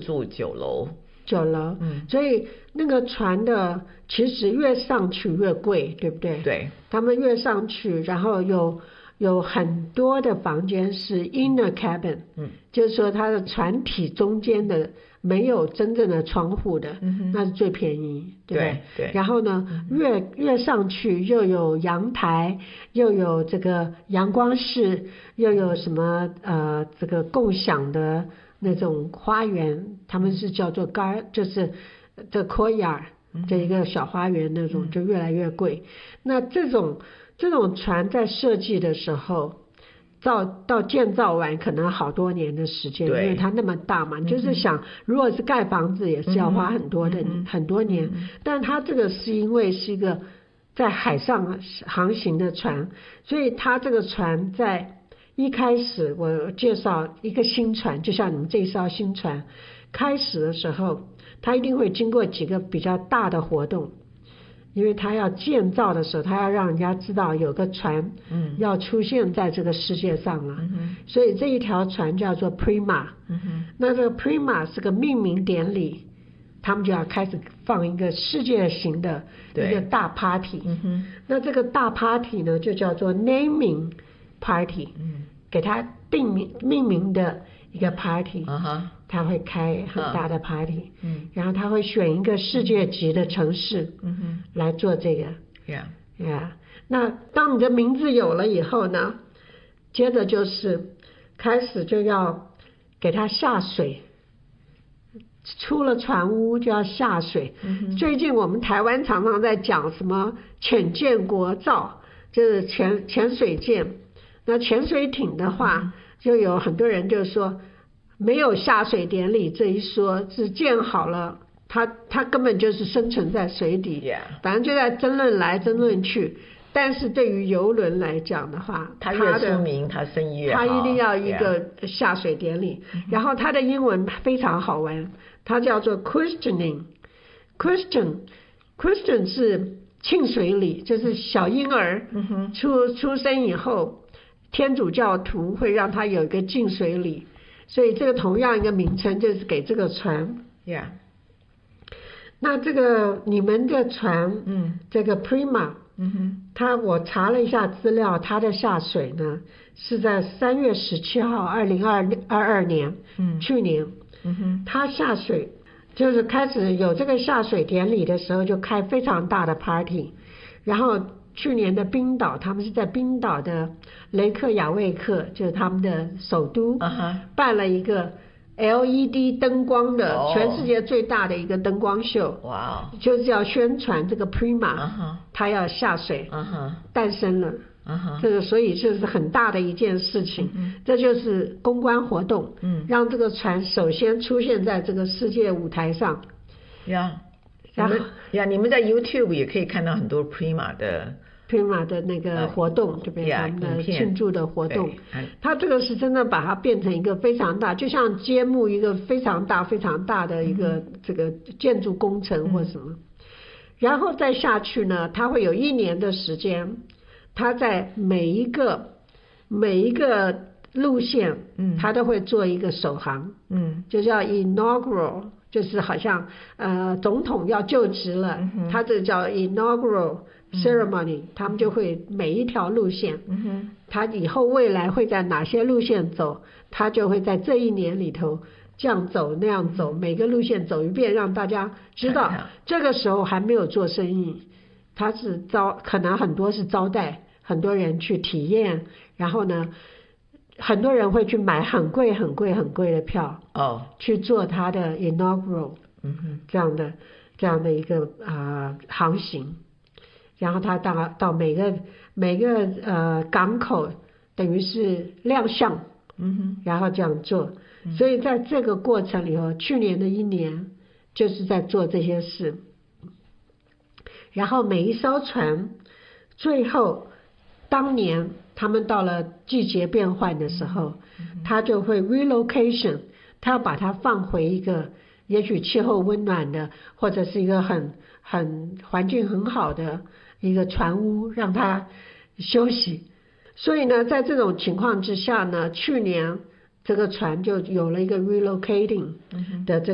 住9楼。 所以那个船的其实越上去越贵，对不对？ 对， 他们越上去，然后有很多的房间是 inner cabin，就是说它的船体中间的没有真正的窗户的，那是最便宜，对不对？ 对。 然后呢，越上去又有阳台，又有这个阳光室，又有什么这个共享的那种花园，他们是叫做就是这 courtyard 这一个小花园那种，就越来越贵。那这种船在设计的时候，到建造完可能好多年的时间，因为它那么大嘛，就是想如果是盖房子也是要花很多年，但它这个是因为是一个在海上航行的船，所以它这个船在一开始我介绍一个新船，就像你们这一艘新船开始的时候，它一定会经过几个比较大的活动。因为他要建造的时候，他要让人家知道有个船要出现在这个世界上了，所以这一条船叫做 Prima，那这个 Prima 是个命名典礼，他们就要开始放一个世界型的一个大 party，那这个大 party 呢就叫做 naming party，给他命名的一个 party，他会开很大的 party，然后他会选一个世界级的城市来做这个，那当你的名字有了以后呢，接着就是开始就要给他下水，出了船坞就要下水。最近我们台湾常常在讲什么潜舰国造，就是潜水舰，那潜水艇的话，就有很多人就说没有下水典礼这一说，是建好了，它根本就是生存在水底，反正就在争论来争论去。但是对于邮轮来讲的话， 它越出名，它生意越好， 它一定要一个下水典礼。然后它的英文非常好玩，它叫做 Christian 是庆水礼，就是小婴儿出生以后，天主教徒会让他有一个浸水礼，所以这个同样一个名称就是给这个船。那这个你们的船，这个 Prima，我查了一下资料，它的下水呢是在3月17号2022年，去年，它下水就是开始有这个下水典礼的时候，就开非常大的 party， 然后去年的冰岛，他们是在冰岛的雷克雅未克，就是他们的首都，办了一个 LED 灯光的全世界最大的一个灯光秀，就是要宣传这个 Prima，它要下水，诞生了，这个所以这是很大的一件事情，这就是公关活动，让这个船首先出现在这个世界舞台上。 你们在 YouTube 也可以看到很多 Prima 的那个活动，对不对？他们的庆祝的活动，他这个是真的把它变成一个非常大，就像揭幕一个非常大的一个这个建筑工程或什么，然后再下去呢，他会有1年的时间，他在每一个路线，他都会做一个首航，就叫 inaugural， 就是好像总统要就职了，他这叫 inaugural ceremony， 他们就会每一条路线，他以后未来会在哪些路线走，他就会在这1年里头这样走那样走，每个路线走一遍，让大家知道。这个时候还没有做生意，他是可能很多是招待很多人去体验，然后呢很多人会去买很贵的票，去做他的 inaugural，这样的一个航行。然后他到每个港口等于是亮相，然后这样做，所以在这个过程里头，去年的1年就是在做这些事。然后每一艘船最后当年他们到了季节变换的时候，他就会 relocation， 他要把它放回一个也许气候温暖的，或者是一个很环境很好的一个船坞，让它休息。所以呢，在这种情况之下呢，去年这个船就有了一个 relocating 的这